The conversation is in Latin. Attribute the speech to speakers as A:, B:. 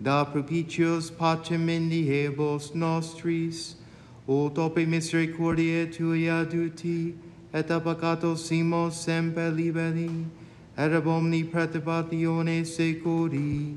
A: da propitios pacem indiebos nostris, ut ope misericordiae Tui aduti, et a peccatos simos semper liberi, et ab omni perturbatione seculi,